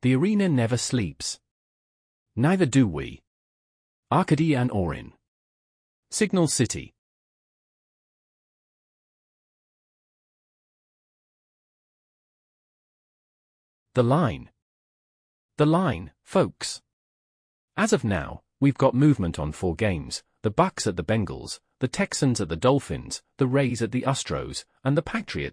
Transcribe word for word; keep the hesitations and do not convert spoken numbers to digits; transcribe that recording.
The arena never sleeps. Neither do we. Arcady and Orin. Signal City. The line. The line, folks. As of now, we've got movement on four games: the Bucks at the Bengals, the Texans at the Dolphins, the Rays at the Astros, and the Patriots